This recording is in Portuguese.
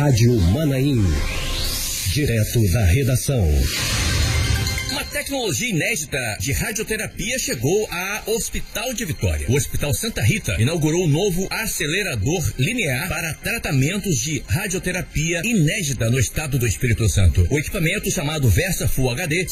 Rádio Manaim. Direto da redação. Uma tecnologia inédita de radioterapia chegou a Hospital de Vitória. O Hospital Santa Rita inaugurou um novo acelerador linear para tratamentos de radioterapia inédita no estado do Espírito Santo. O equipamento, chamado Versa Full HD,